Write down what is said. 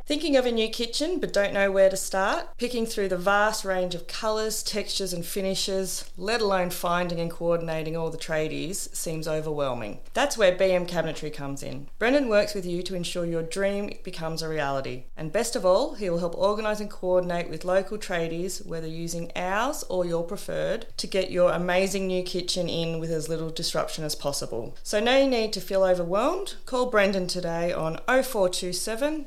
Thinking of a new kitchen but don't know where to start? Picking through the vast range of colours, textures and finishes, let alone finding and coordinating all the tradies, seems overwhelming. That's where BM Cabinetry comes in. Brendan works with you to ensure your dream becomes a reality. And best of all, he will help organise and coordinate with local tradies, whether using ours or your preferred, to get your amazing new kitchen in with as little disruption as possible. So no need to feel overwhelmed. Call Brendan today on 0427